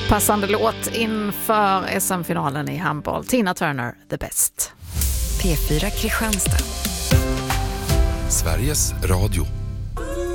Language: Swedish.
Passande låt inför SM-finalen i handboll. Tina Turner, The Best. P4 Kristianstad. Sveriges Radio.